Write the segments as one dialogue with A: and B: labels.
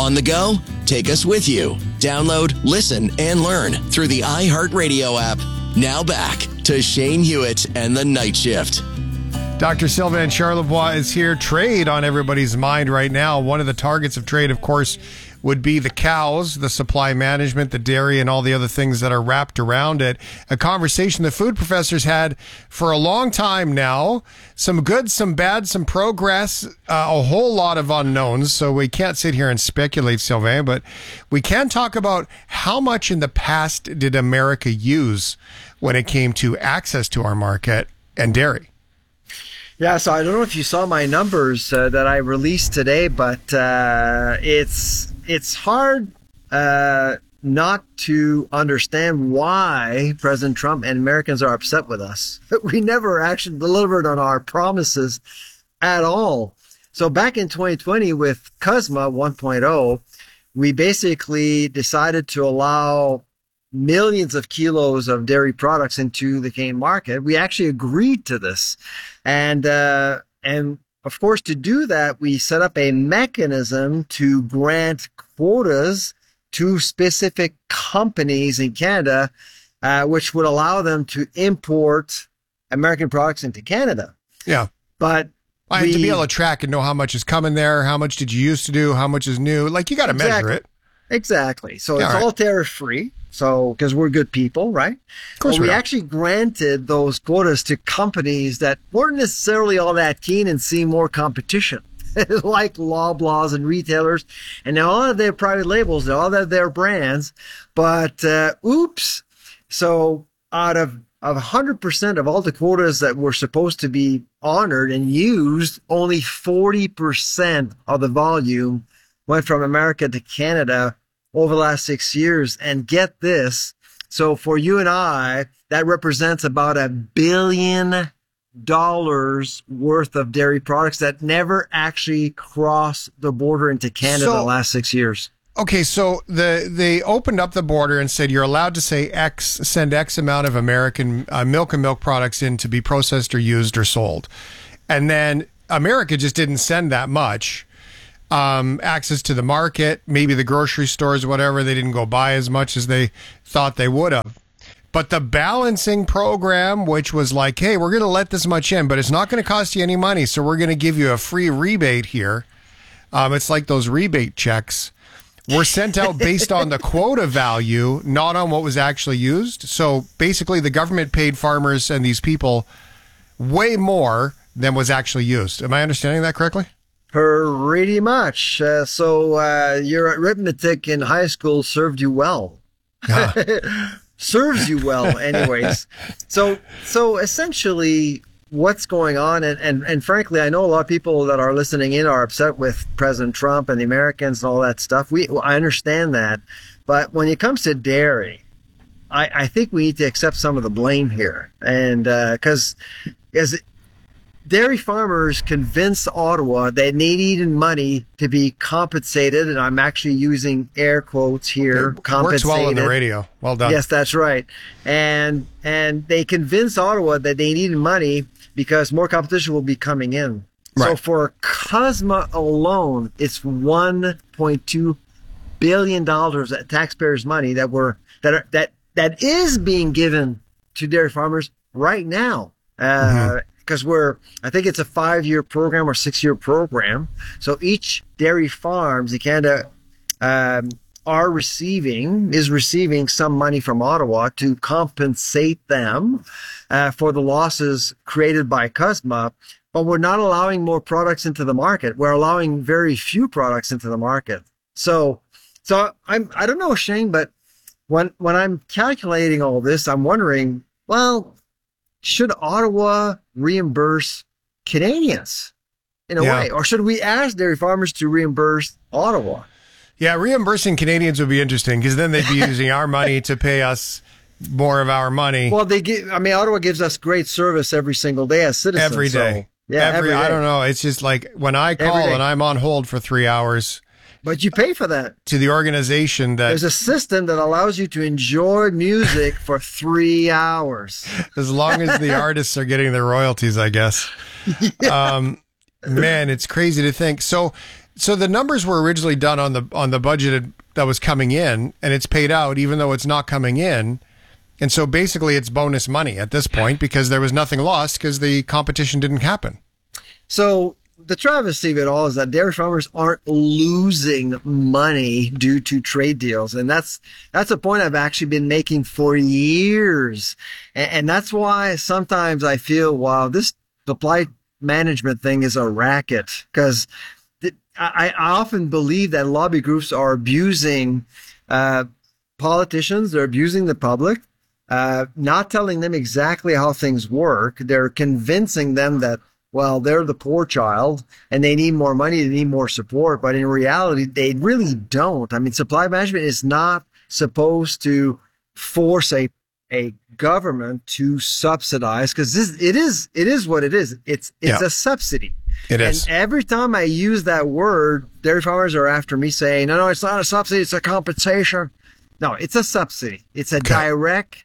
A: On the go? Take us with you. Download, listen, and learn through the iHeartRadio app. Now back to Shane Hewitt and the Night Shift.
B: Dr. Sylvain Charlebois is here. Trade on everybody's mind right now. One of the targets of trade, of course, would be the cows, the supply management, the dairy, and all the other things that are wrapped around it. A conversation the food professors had for a long time now. Some good, some bad, some progress, a whole lot of unknowns. So we can't sit here and speculate, Sylvain, but we can talk about how much in the past did America use when it came to access to our market and dairy.
C: Yeah, so I don't know if you saw my numbers that I released today, but it's hard not to understand why President Trump and Americans are upset with us. We never actually delivered on our promises at all. So back in 2020 with CUSMA 1.0, we basically decided to allow millions of kilos of dairy products into the Canadian market. We actually agreed to this. And of course, to do that, we set up a mechanism to grant quotas to specific companies in Canada, which would allow them to import American products into Canada.
B: Yeah.
C: But
B: to be able to track and know how much is coming there, how much did you used to do, how much is new, like you got to measure it.
C: Exactly. So it's all tariff free. So, because we're good people, right?
B: Of course we
C: actually granted those quotas to companies that weren't necessarily all that keen and seeing more competition, like Loblaws and retailers, and now all of their private labels, all of their brands. But oops! So out of 100% of all the quotas that were supposed to be honored and used, only 40% of the volume went from America to Canada over the last 6 years. And get this, so for you and I, that represents about $1 billion worth of dairy products that never actually crossed the border into Canada in the last 6 years.
B: Okay, so they opened up the border and said you're allowed to say send X amount of American milk and milk products in to be processed or used or sold. And then America just didn't send that much. Access to the market, maybe the grocery stores, whatever, they didn't go buy as much as they thought they would have. But the balancing program, which was like, hey, we're going to let this much in, but it's not going to cost you any money, so we're going to give you a free rebate here. It's like those rebate checks were sent out based on the quota value, not on what was actually used. So basically the government paid farmers and these people way more than was actually used. Am I understanding that correctly?
C: Pretty much. So your arithmetic in high school served you well. Serves you well, anyways. So essentially, what's going on, and frankly, I know a lot of people that are listening in are upset with President Trump and the Americans and all that stuff. I understand that, but when it comes to dairy, I think we need to accept some of the blame here, and because dairy farmers convinced Ottawa that they needed money to be compensated, and I'm actually using air quotes here.
B: It works well on the radio. Well done.
C: Yes, that's right. And they convinced Ottawa that they needed money because more competition will be coming in. Right. So for CUSMA alone, it's $1.2 billion of taxpayers' money that is being given to dairy farmers right now. Because I think it's a 5-year program or 6-year program. So each dairy farms in Canada is receiving some money from Ottawa to compensate them for the losses created by CUSMA. But we're not allowing more products into the market. We're allowing very few products into the market. So I don't know, Shane, but when I'm calculating all this, I'm wondering, well, should Ottawa reimburse Canadians in a way? Or should we ask dairy farmers to reimburse Ottawa?
B: Yeah, reimbursing Canadians would be interesting because then they'd be using our money to pay us more of our money.
C: Well, Ottawa gives us great service every single day as citizens.
B: Every day.
C: So, every day.
B: I don't know. It's just like when I call and I'm on hold for 3 hours.
C: But you pay for that.
B: To the organization that...
C: There's a system that allows you to enjoy music for 3 hours.
B: As long as the artists are getting their royalties, I guess. Yeah. Man, it's crazy to think. So So the numbers were originally done on the budget that was coming in, and it's paid out even though it's not coming in. And so basically it's bonus money at this point because there was nothing lost because the competition didn't happen.
C: So the travesty of it all is that dairy farmers aren't losing money due to trade deals. And that's a point I've actually been making for years. And that's why sometimes I feel, wow, this supply management thing is a racket, because I often believe that lobby groups are abusing politicians. They're abusing the public, not telling them exactly how things work. They're convincing them that, well, they're the poor child and they need more money, they need more support. But in reality, they really don't. I mean, supply management is not supposed to force a government to subsidize, because it is what it is. It's a subsidy.
B: It is.
C: And every time I use that word, dairy farmers are after me saying, no, it's not a subsidy, it's a compensation. No, it's a subsidy. It's a direct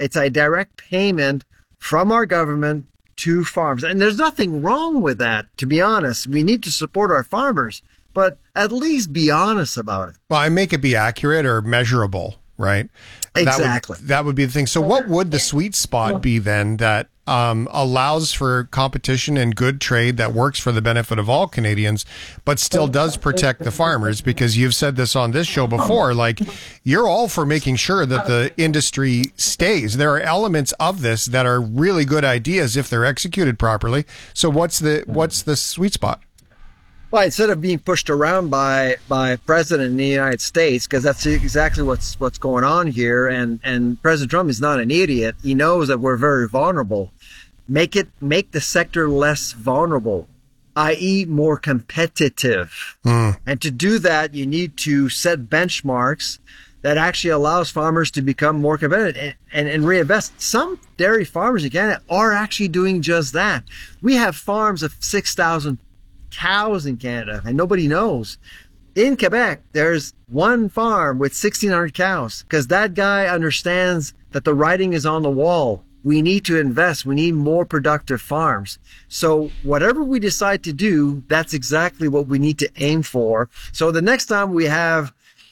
C: payment from our government to farms. And there's nothing wrong with that, to be honest. We need to support our farmers, but at least be honest about it.
B: Well, I make it be accurate or measurable, right?
C: Exactly.
B: That would be the thing. So what would the sweet spot be then that allows for competition and good trade that works for the benefit of all Canadians, but still does protect the farmers? Because you've said this on this show before, like, you're all for making sure that the industry stays. There are elements of this that are really good ideas if they're executed properly. So what's the sweet spot?
C: Well, instead of being pushed around by President in the United States, because that's exactly what's going on here, and President Trump is not an idiot. He knows that we're very vulnerable. Make the sector less vulnerable, i.e. more competitive. And to do that, you need to set benchmarks that actually allows farmers to become more competitive and reinvest. Some dairy farmers in Canada are actually doing just that. We have farms of 6,000 cows in Canada, and nobody knows. In Quebec, there's one farm with 1,600 cows, because that guy understands that the writing is on the wall. We need to invest. We need more productive farms. So whatever we decide to do, that's exactly what we need to aim for. So the next time we have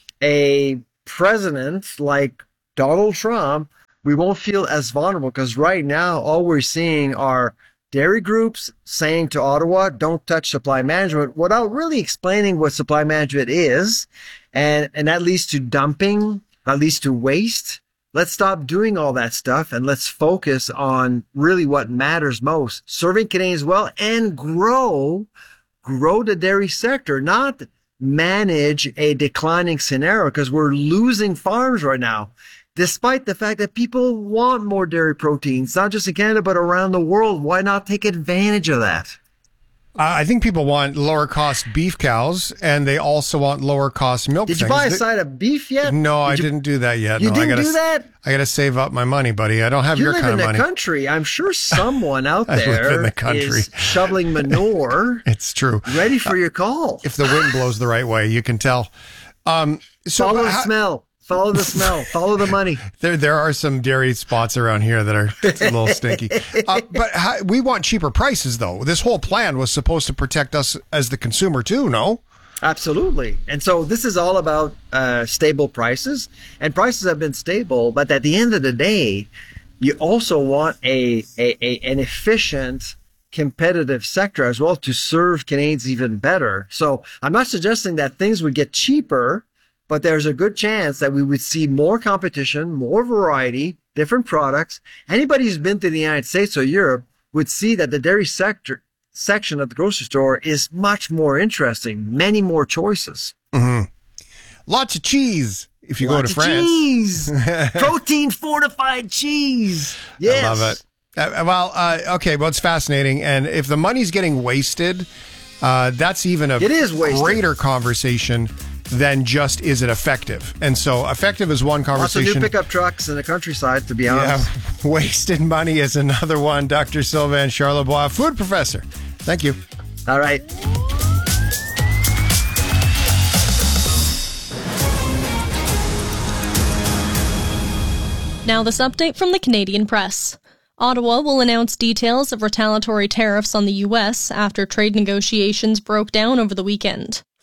C: a president like Donald Trump, we won't feel as vulnerable, because right now all we're seeing are dairy groups saying to Ottawa, don't touch supply management, without really explaining what supply management is. And that leads to dumping, that leads to waste. Let's stop doing all that stuff and let's focus on really what matters most. Serving Canadians well and grow the dairy sector, not manage a declining scenario, because we're losing farms right now. Despite the fact that people want more dairy proteins, not just in Canada, but around the world. Why not take advantage of that?
B: I think people want lower cost beef cows, and they also want lower cost milk.
C: Did you buy a side of beef yet?
B: No, I didn't do that yet.
C: You didn't do that?
B: I got to save up my money, buddy. I don't have your kind of money.
C: You live in the country. I'm sure someone out there is shoveling manure.
B: It's true.
C: Ready for your call.
B: If the wind blows the right way, you can tell.
C: So follow the smell. Follow the smell. Follow the money.
B: There are some dairy spots around here that are a little stinky. But we want cheaper prices, though. This whole plan was supposed to protect us as the consumer, too, no?
C: Absolutely. And so this is all about stable prices. And prices have been stable. But at the end of the day, you also want an efficient, competitive sector as well to serve Canadians even better. So I'm not suggesting that things would get cheaper, but there's a good chance that we would see more competition, more variety, different products. Anybody who's been to the United States or Europe would see that the dairy section of the grocery store is much more interesting, many more choices.
B: Mm-hmm. Lots of cheese if you go to France.
C: Cheese, protein fortified cheese. Yes.
B: I love it. Okay, well, it's fascinating. And if the money's getting wasted, that's even a greater conversation than just, is it effective? And so effective is one conversation.
C: Lots of new pickup trucks in the countryside, to be honest.
B: Yeah, wasted money is another one. Dr. Sylvain Charlebois, food professor. Thank you.
C: All right.
D: Now this update from the Canadian Press. Ottawa will announce details of retaliatory tariffs on the U.S. after trade negotiations broke down over the weekend.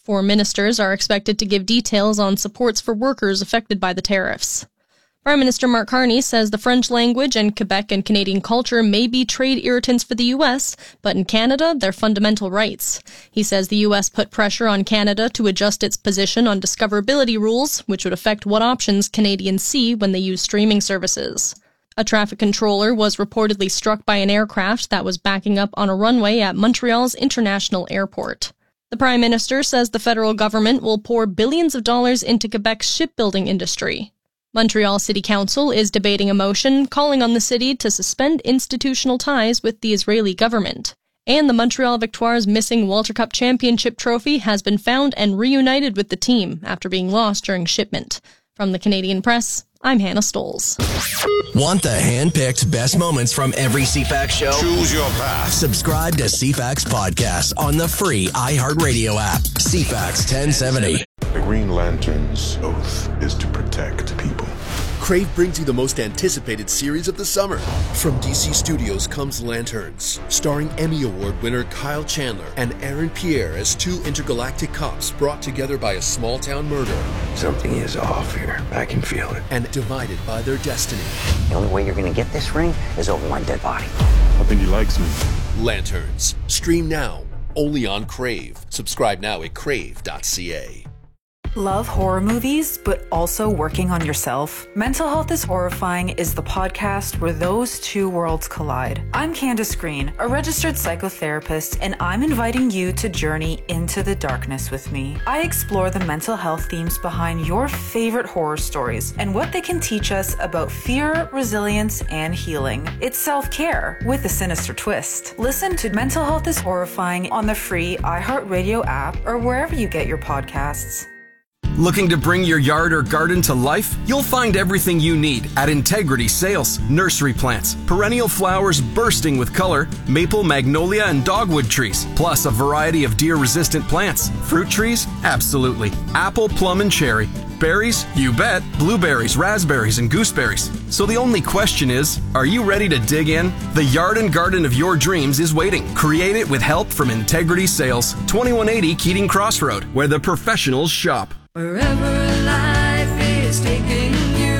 D: 4 ministers are expected to give details on supports for workers affected by the tariffs. Prime Minister Mark Carney says the French language and Quebec and Canadian culture may be trade irritants for the U.S., but in Canada, they're fundamental rights. He says the U.S. put pressure on Canada to adjust its position on discoverability rules, which would affect what options Canadians see when they use streaming services. A traffic controller was reportedly struck by an aircraft that was backing up on a runway at Montreal's International Airport. The Prime Minister says the federal government will pour billions of dollars into Quebec's shipbuilding industry. Montreal City Council is debating a motion calling on the city to suspend institutional ties with the Israeli government. And the Montreal Victoires' missing Walter Cup Championship trophy has been found and reunited with the team after being lost during shipment. From the Canadian Press, I'm Hannah Stolz.
A: Want the hand-picked best moments from every CFAX show?
E: Choose your path.
A: Subscribe to CFAX Podcast on the free iHeartRadio app. CFAX 1070.
E: The Green Lantern's oath is to protect people.
F: Crave brings you the most anticipated series of the summer. From DC Studios comes Lanterns, starring Emmy Award winner Kyle Chandler and Aaron Pierre as 2 intergalactic cops brought together by a small-town murder.
G: Something is off here. I can feel it.
F: And divided by their destiny.
G: The only way you're going to get this ring is over my dead body.
E: I think he likes me.
F: Lanterns. Stream now. Only on Crave. Subscribe now at crave.ca.
H: Love horror movies, but also working on yourself? Mental Health is Horrifying is the podcast where those two worlds collide. I'm Candace Green, a registered psychotherapist, and I'm inviting you to journey into the darkness with me. I explore the mental health themes behind your favorite horror stories and what they can teach us about fear, resilience, and healing. It's self-care with a sinister twist. Listen to Mental Health is Horrifying on the free iHeartRadio app or wherever you get your podcasts.
I: Looking to bring your yard or garden to life? You'll find everything you need at Integrity Sales. Nursery plants, perennial flowers bursting with color, maple, magnolia, and dogwood trees, plus a variety of deer-resistant plants. Fruit trees? Absolutely. Apple, plum, and cherry. Berries? You bet. Blueberries, raspberries, and gooseberries. So the only question is, are you ready to dig in? The yard and garden of your dreams is waiting. Create it with help from Integrity Sales. 2180 Keating Crossroad, where the professionals shop.
J: Wherever life is taking you,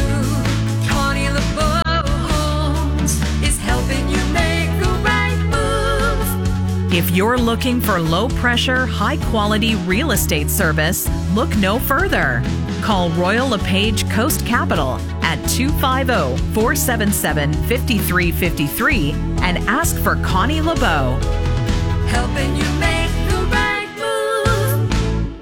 J: Connie LeBeau Homes is helping you make the right move.
K: If you're looking for low-pressure, high-quality real estate service, look no further. Call Royal LePage Coast Capital at 250-477-5353 and ask for Connie LeBeau.
J: Helping you make the right move.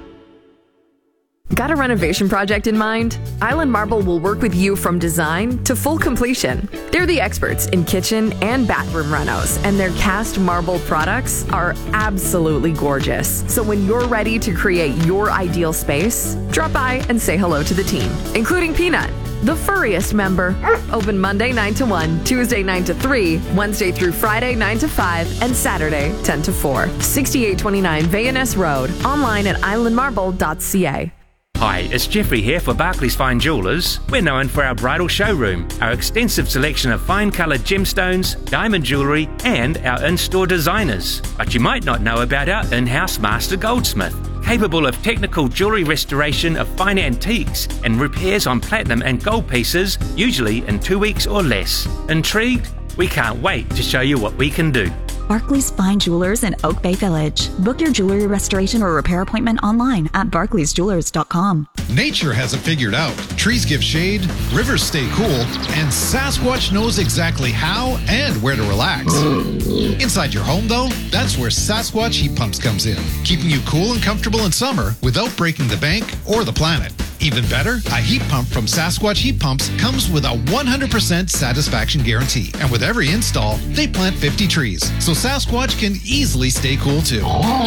L: Got a renovation project in mind? Island Marble will work with you from design to full completion. They're the experts in kitchen and bathroom renos, and their cast marble products are absolutely gorgeous. So when you're ready to create your ideal space, drop by and say hello to the team, including Peanut, the furriest member. Open Monday 9 to 1, Tuesday 9 to 3, Wednesday through Friday 9 to 5, and Saturday 10 to 4. 6829 Vayaness Road. Online at islandmarble.ca.
M: Hi, it's Jeffrey here for Barclays Fine Jewellers. We're known for our bridal showroom, our extensive selection of fine-coloured gemstones, diamond jewellery, and our in-store designers. But you might not know about our in-house master goldsmith, capable of technical jewellery restoration of fine antiques and repairs on platinum and gold pieces, usually in 2 weeks or less. Intrigued? We can't wait to show you what we can do.
N: Barclays Fine Jewelers in Oak Bay Village. Book your jewelry restoration or repair appointment online at barclaysjewelers.com.
O: Nature has it figured out. Trees give shade, rivers stay cool, and Sasquatch knows exactly how and where to relax. Inside your home, though, that's where Sasquatch Heat Pumps comes in, keeping you cool and comfortable in summer without breaking the bank or the planet. Even better, a heat pump from Sasquatch Heat Pumps comes with a 100% satisfaction guarantee. And with every install, they plant 50 trees, so Sasquatch can easily stay cool too.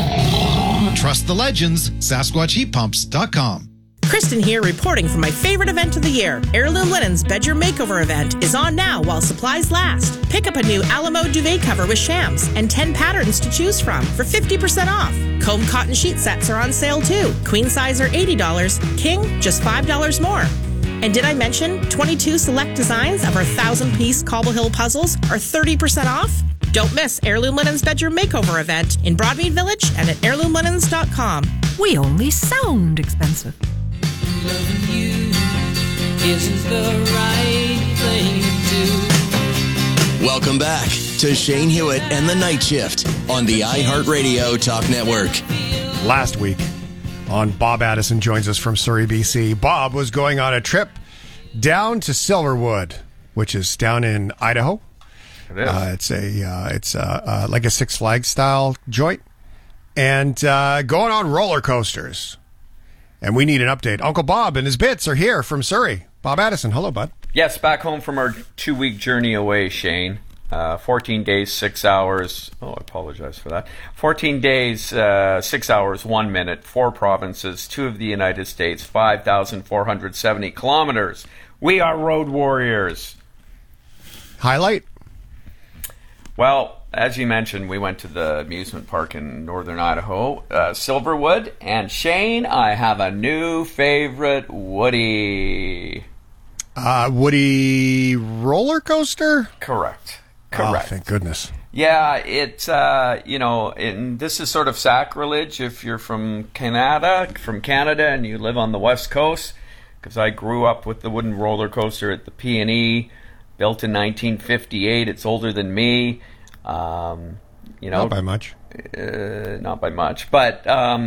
O: Trust the legends, SasquatchHeatPumps.com.
P: Kristen here reporting from my favorite event of the year. Heirloom Linens Bedroom Makeover event is on now while supplies last. Pick up a new Alamo duvet cover with shams and 10 patterns to choose from for 50% off. Comb cotton sheet sets are on sale too. Queen size are $80, king just $5 more. And did I mention 22 select designs of our 1,000-piece Cobble Hill puzzles are 30% off? Don't miss Heirloom Linens Bedroom Makeover event in Broadmead Village and at heirloomlinens.com.
K: we only sound expensive.
J: Loving you isn't the right thing to do.
A: Welcome back to Shane Hewitt and the Night Shift on the iHeartRadio Talk Network.
B: Last week on Bob Addison joins us from Surrey, BC. Bob was going on a trip down to Silverwood, which is down in Idaho.
Q: It is.
B: It's like a Six Flags style joint, and going on roller coasters. And we need an update. Uncle Bob and his bits are here from Surrey. Bob Addison, hello, bud.
Q: Yes, back home from our 2-week journey away, Shane. 14 days, 6 hours. Oh, I apologize for that. 14 days, 6 hours, 1 minute, 4 provinces, 2 of the United States, 5,470 kilometers. We are road warriors.
B: Highlight?
Q: Well, as you mentioned, we went to the amusement park in northern Idaho, Silverwood. And Shane, I have a new favorite Woody.
B: Woody roller coaster?
Q: Correct.
B: Oh, thank goodness.
Q: Yeah, it's, and this is sort of sacrilege if you're from Canada, and you live on the West Coast, because I grew up with the wooden roller coaster at the P&E, built in 1958. It's older than me.
B: Not by much.
Q: Not by much, but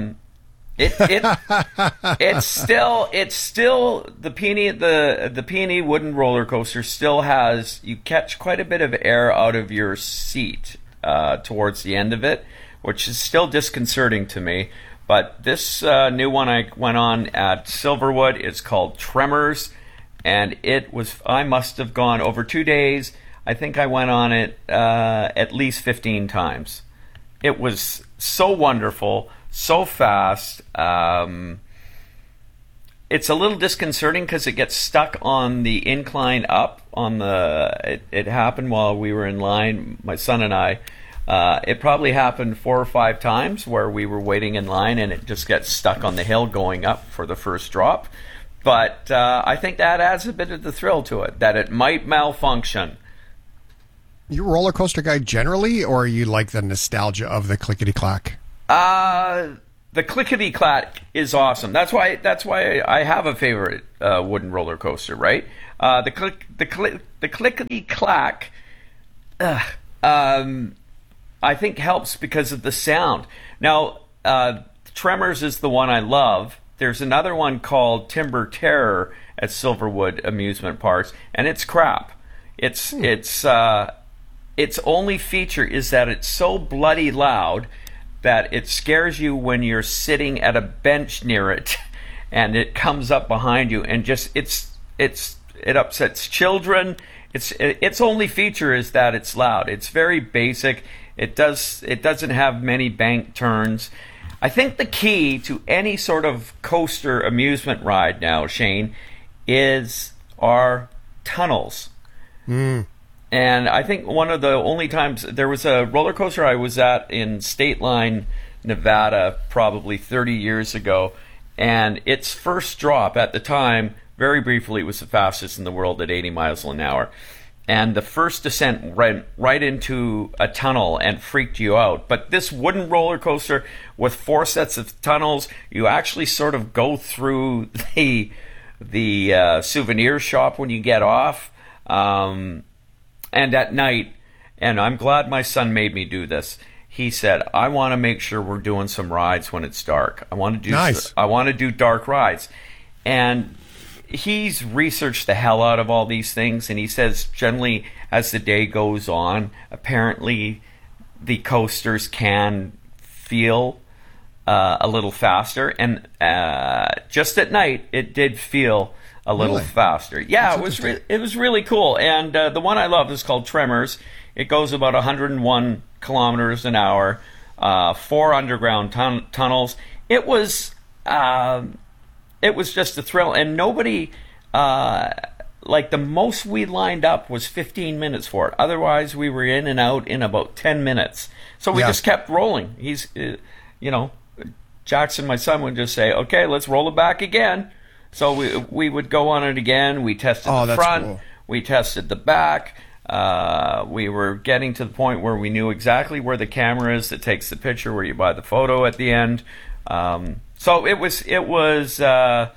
Q: it's still the P&E wooden roller coaster still has, you catch quite a bit of air out of your seat towards the end of it, which is still disconcerting to me. But this new one I went on at Silverwood, it's called Tremors, and I must have gone over 2 days. I think I went on it at least 15 times. It was so wonderful, so fast. It's a little disconcerting because it gets stuck on the incline up. It happened while we were in line, my son and I. It probably happened 4 or 5 times where we were waiting in line and it just gets stuck on the hill going up for the first drop. But I think that adds a bit of the thrill to it, that it might malfunction.
B: You a roller coaster guy generally, or you like the nostalgia of the clickety-clack?
Q: The clickety-clack is awesome. That's why I have a favorite wooden roller coaster, right? The clickety-clack, I think helps because of the sound. Now, Tremors is the one I love. There's another one called Timber Terror at Silverwood Amusement Parks, and it's crap. Its only feature is that it's so bloody loud that it scares you when you're sitting at a bench near it, and it comes up behind you, and just it upsets children. Its only feature is that it's loud. It's very basic. It doesn't have many bank turns. I think the key to any sort of coaster amusement ride now, Shane, is our tunnels. And I think one of the only times there was a roller coaster I was at in State Line, Nevada, probably 30 years ago, and its first drop at the time, very briefly, it was the fastest in the world at 80 miles an hour. And the first descent went right into a tunnel and freaked you out. But this wooden roller coaster with 4 sets of tunnels, you actually sort of go through the souvenir shop when you get off. And at night, and I'm glad my son made me do this, he said, I want to make sure we're doing some rides when it's dark. I want to do dark rides. And he's researched the hell out of all these things, and he says generally as the day goes on, apparently the coasters can feel a little faster, and just at night it did feel a little faster. Yeah, it was really cool. And the one I love is called Tremors. It goes about 101 kilometers an hour, 4 underground tunnels. It was just a thrill, and nobody, the most we lined up was 15 minutes for it. Otherwise, we were in and out in about 10 minutes. So we just kept rolling. He's, Jackson, my son, would just say, okay, let's roll it back again. So we would go on it again. We tested the front. Cool. We tested the back. We were getting to the point where we knew exactly where the camera is that takes the picture, where you buy the photo at the end. So it was a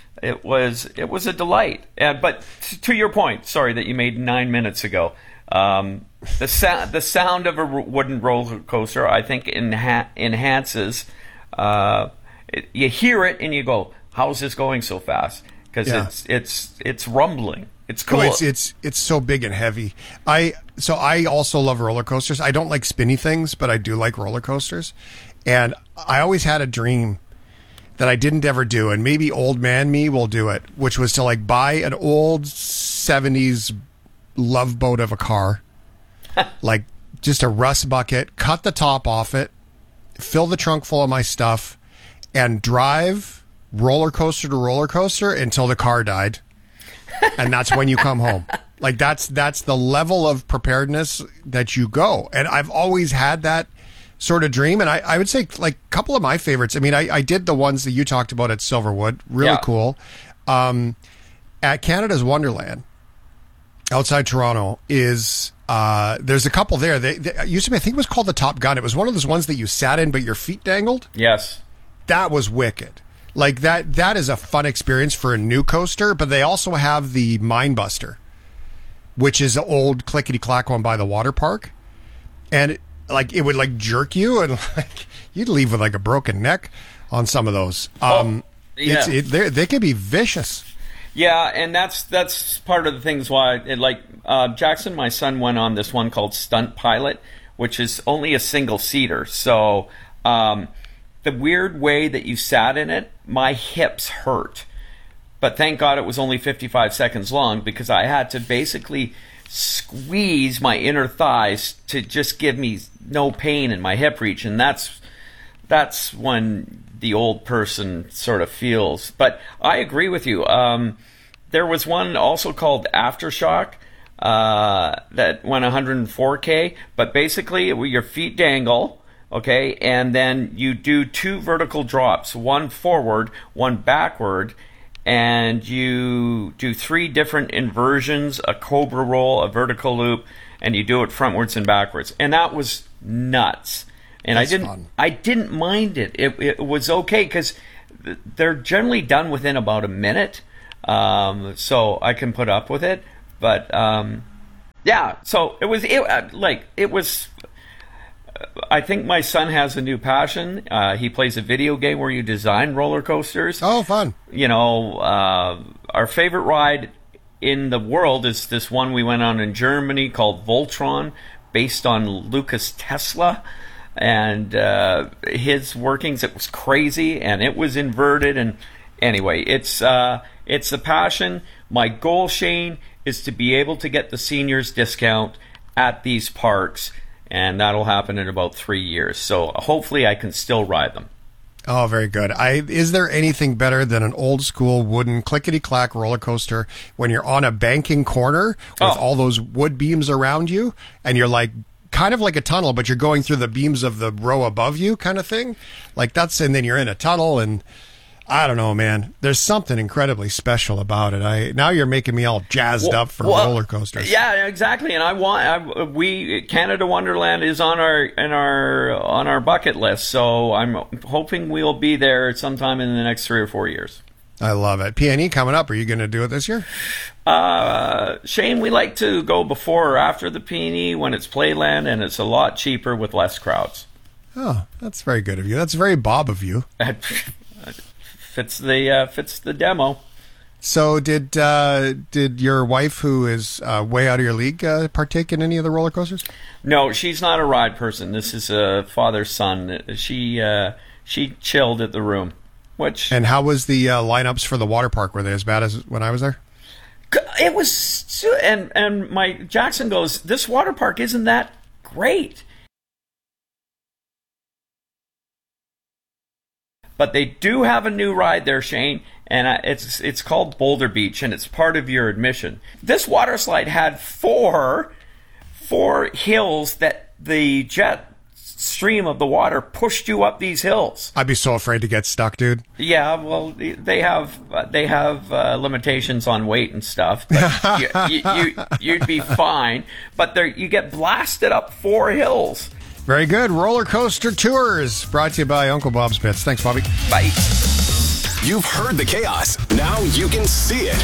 Q: delight. But to your point, sorry, that you made 9 minutes ago, the sound of a wooden roller coaster, I think, enhances. You hear it and you go, "How's this going so fast?" Because it's rumbling. It's cool.
B: It's so big and heavy. I also love roller coasters. I don't like spinny things, but I do like roller coasters. And I always had a dream that I didn't ever do, and maybe old man me will do it, which was to like buy an old 70s Love Boat of a car, like just a rust bucket, cut the top off it, fill the trunk full of my stuff, and drive roller coaster to roller coaster until the car died. And that's when you come home. Like that's the level of preparedness that you go. And I've always had that sort of dream. And I would say like a couple of my favorites. I mean, I did the ones that you talked about at Silverwood. Really cool. At Canada's Wonderland, outside Toronto, is there's a couple there. They used to be, I think it was called the Top Gun. It was one of those ones that you sat in but your feet dangled.
Q: Yes.
B: That was wicked. Like that is a fun experience for a new coaster, but they also have the Mindbuster, which is an old clickety-clack one by the water park. And it would like jerk you, and like you'd leave with like a broken neck on some of those. They can be vicious.
Q: Yeah, and that's part of the things why Jackson, my son, went on this one called Stunt Pilot, which is only a single seater. So the weird way that you sat in it, my hips hurt. But thank God it was only 55 seconds long, because I had to basically squeeze my inner thighs to just give me no pain in my hip reach. And that's when the old person sort of feels. But I agree with you. There was one also called Aftershock that went 104K. But basically, your feet dangle. Okay, and then you do 2 vertical drops, one forward, one backward, and you do 3 different inversions, a cobra roll, a vertical loop, and you do it frontwards and backwards. And that was nuts. And I didn't mind it. It was okay because they're generally done within about a minute, so I can put up with it. But so it was. I think my son has a new passion. He plays a video game where you design roller coasters.
B: Oh, fun.
Q: You know, our favorite ride in the world is this one we went on in Germany called Voltron, based on Lucas Tesla. And his workings, it was crazy, and it was inverted. And anyway, it's a passion. My goal, Shane, is to be able to get the seniors discount at these parks. And that'll happen in about 3 years. So hopefully I can still ride them.
B: Oh, very good. Is there anything better than an old school wooden clickety-clack roller coaster when you're on a banking corner with all those wood beams around you, and you're like kind of like a tunnel, but you're going through the beams of the row above you kind of thing? Like and then you're in a tunnel, and I don't know, man. There's something incredibly special about it. Now you're making me all jazzed up for roller coasters.
Q: Yeah, exactly. And Canada Wonderland is on our bucket list. So I'm hoping we'll be there sometime in the next 3 or 4 years.
B: I love it. PNE coming up. Are you going to do it this year?
Q: Shane, we like to go before or after the PNE when it's Playland, and it's a lot cheaper with less crowds.
B: Oh, that's very good of you. That's very Bob of you.
Q: Fits the demo.
B: So did your wife, who is way out of your league, partake in any of the roller coasters?
Q: No, she's not a ride person. This is a father-son. She chilled at the room.
B: And how was the lineups for the water park? Were they as bad as when I was there?
Q: It was, and my Jackson goes, this water park isn't that great. But they do have a new ride there, Shane, and it's called Boulder Beach, and it's part of your admission. This water slide had four hills that the jet stream of the water pushed you up these hills.
B: I'd be so afraid to get stuck, dude.
Q: Yeah, well, they have limitations on weight and stuff. But you'd be fine. But you get blasted up 4 hills.
B: Very good. Roller Coaster Tours, brought to you by Uncle Bob Smith's. Thanks, Bobby.
Q: Bye.
R: You've heard the chaos. Now you can see it.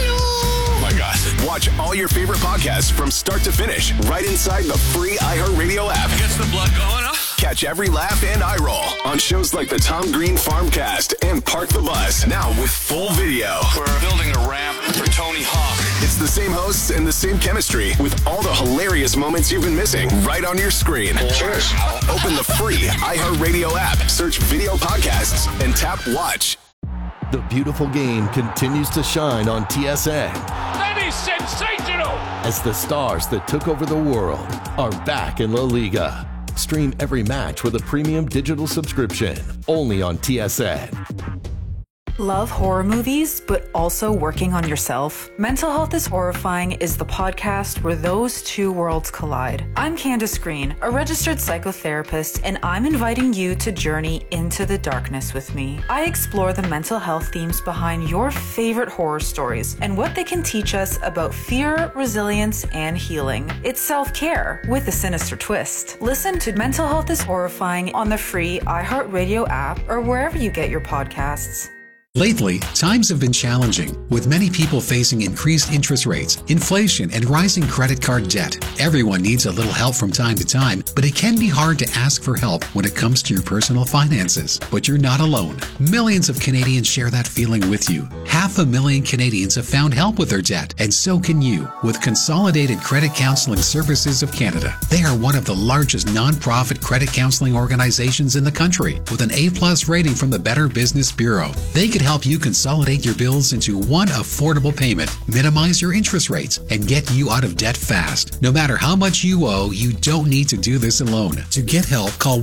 R: Oh my gosh. Watch all your favorite podcasts from start to finish right inside the free iHeartRadio app.
S: Gets the blood going, huh?
R: Catch every laugh and eye roll on shows like the Tom Green Farmcast and Park the Bus. Now with full video.
S: We're building a ramp for Tony Hawk.
R: It's the same hosts and the same chemistry with all the hilarious moments you've been missing right on your screen.
S: Cheers.
R: Open the free iHeartRadio app, search video podcasts, and tap watch.
T: The beautiful game continues to shine on TSN.
S: That is sensational!
T: As the stars that took over the world are back in La Liga. Stream every match with a premium digital subscription, only on TSN.
H: Love horror movies, but also working on yourself? Mental Health is Horrifying is the podcast where those two worlds collide. I'm Candace Green, a registered psychotherapist, and I'm inviting you to journey into the darkness with me. I explore the mental health themes behind your favorite horror stories and what they can teach us about fear, resilience, and healing. It's self-care with a sinister twist. Listen to Mental Health is Horrifying on the free iHeartRadio app or wherever you get your podcasts.
U: Lately, times have been challenging, with many people facing increased interest rates, inflation, and rising credit card debt. Everyone needs a little help from time to time, but it can be hard to ask for help when it comes to your personal finances. But you're not alone. Millions of Canadians share that feeling with you. 500,000 Canadians have found help with their debt, and so can you with Consolidated Credit Counseling Services of Canada. They are one of the largest non-profit credit counseling organizations in the country, with an A+ rating from the Better Business Bureau. They could help you consolidate your bills into one affordable payment, minimize your interest rates, and get you out of debt fast. No matter how much you owe, you don't need to do this alone. To get help, call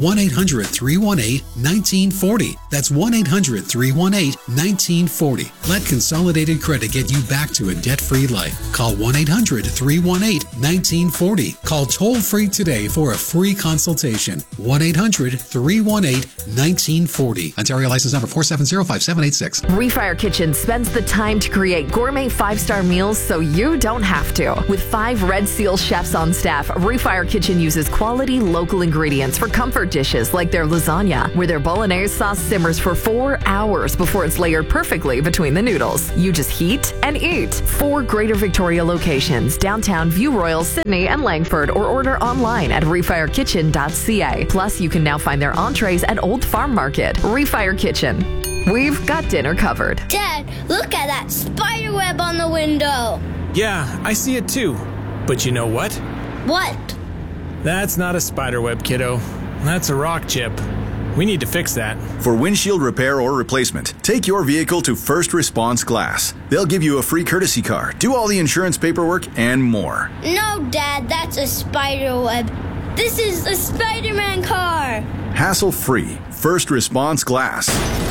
U: 1-800-318-1940. That's 1-800-318-1940. Let Consolidated Credit get you back to a debt-free life. Call 1-800-318-1940. Call toll-free today for a free consultation. 1-800-318-1940. Ontario license number 4705786.
L: Refire Kitchen spends the time to create gourmet 5-star meals so you don't have to. With 5 Red Seal chefs on staff, Refire Kitchen uses quality local ingredients for comfort dishes like their lasagna, where their bolognese sauce simmers for 4 hours before it's layered perfectly between the noodles. You just heat and eat. 4 Greater Victoria locations, downtown, View Royal, Sydney, and Langford, or order online at refirekitchen.ca. Plus, you can now find their entrees at Old Farm Market. Refire Kitchen. We've got dinner covered.
V: Dad, look at that spider web on the window.
W: Yeah, I see it too. But you know what?
V: What?
W: That's not a spider web, kiddo. That's a rock chip. We need to fix that.
X: For windshield repair or replacement, take your vehicle to First Response Glass. They'll give you a free courtesy car, do all the insurance paperwork, and more.
V: No, Dad, that's a spider web. This is a Spider-Man car.
X: Hassle-free. First Response Glass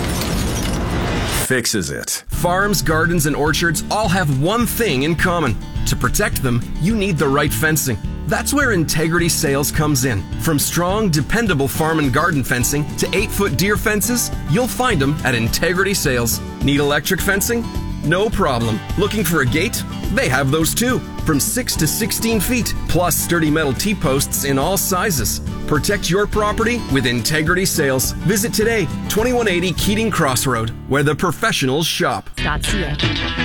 X: fixes it.
I: Farms, gardens, and orchards all have one thing in common. To protect them, you need the right fencing. That's where Integrity Sales comes in. From strong, dependable farm and garden fencing to 8-foot deer fences, you'll find them at Integrity Sales. Need electric fencing? No problem. Looking for a gate? They have those too. From 6 to 16 feet, plus sturdy metal T-posts in all sizes. Protect your property with Integrity Sales. Visit today, 2180 Keating Crossroad, where the professionals shop.
N: .ca.